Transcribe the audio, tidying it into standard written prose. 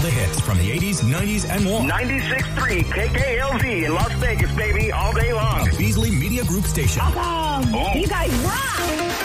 the hits from the 80s, 90s, and more. 96.3 KKLZ in Las Vegas, baby, all day long. A Beasley Media Group station. Awesome. You guys rock.